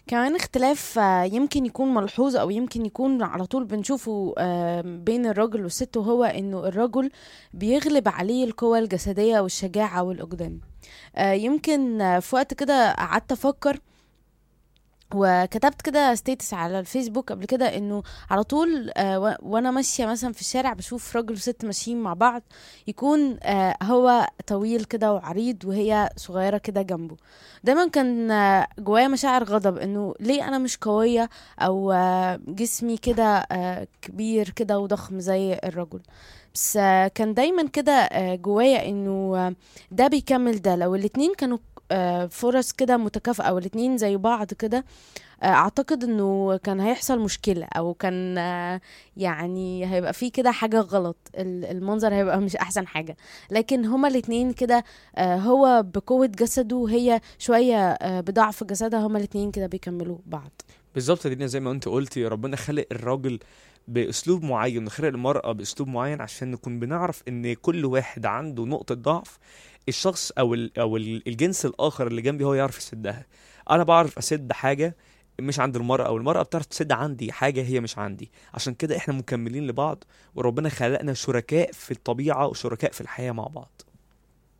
كمان اختلاف يمكن يكون ملحوظ او يمكن يكون على طول بنشوفه بين الراجل والست، وهو انه الرجل بيغلب عليه القوة الجسدية والشجاعة والأقدام. يمكن في وقت كده قعدت افكر وكتبت كده ستيتس على الفيسبوك قبل كده، انه على طول وانا ماشيه مثلا في الشارع بشوف راجل وست ماشيين مع بعض، يكون هو طويل كده وعريض وهي صغيره كده جنبه. دايما كان جوايا مشاعر غضب، انه ليه انا مش قويه، او جسمي كده كبير كده وضخم زي الرجل. بس كان دايما كده جوايا انه ده بيكمل ده، لو الاتنين كانوا فرص كده متكافئة والاتنين زي بعض كده، اعتقد انه كان هيحصل مشكلة، او كان يعني هيبقى فيه كده حاجة غلط، المنظر هيبقى مش احسن حاجة. لكن هما الاتنين كده، هو بقوة جسده وهي شوية بضعف جسدها، هما الاتنين كده بيكملوا بعض. بالظبط يا دينا، زي ما انت قلتي، ربنا خلق الراجل باسلوب معين وخلق المرأة باسلوب معين عشان نكون بنعرف ان كل واحد عنده نقطة ضعف. الشخص او الجنس الاخر اللي جنبي هو يعرف يسدها. انا بعرف اسد حاجة مش عند المرأة، والمرأة بتعرف تسد عندي حاجة هي مش عندي. عشان كده احنا مكملين لبعض، وربنا خلقنا شركاء في الطبيعة وشركاء في الحياة مع بعض.